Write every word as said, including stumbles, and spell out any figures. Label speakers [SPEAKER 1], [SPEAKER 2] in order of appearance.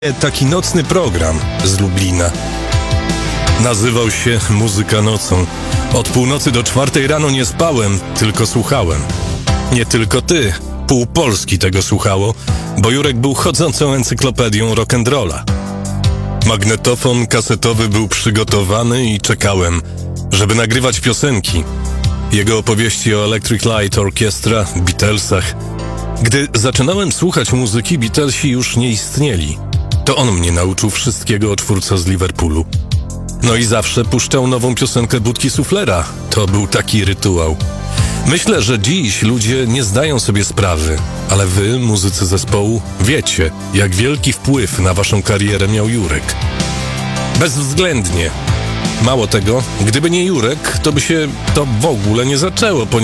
[SPEAKER 1] Taki nocny program z Lublina. Nazywał się Muzyka nocą. Od północy do czwartej rano nie spałem, tylko słuchałem. Nie tylko ty, pół Polski tego słuchało, bo Jurek był chodzącą encyklopedią rock'n'rolla. Magnetofon kasetowy był przygotowany i czekałem, żeby nagrywać piosenki. Jego opowieści o Electric Light Orchestra, Beatlesach. Gdy zaczynałem słuchać muzyki, Beatlesi już nie istnieli. To on mnie nauczył wszystkiego o czwórce z Liverpoolu. No i zawsze puszczał nową piosenkę Budki Suflera. To był taki rytuał. Myślę, że dziś ludzie nie zdają sobie sprawy, ale wy, muzycy zespołu, wiecie, jak wielki wpływ na waszą karierę miał Jurek. Bezwzględnie. Mało tego, gdyby nie Jurek, to by się to w ogóle nie zaczęło,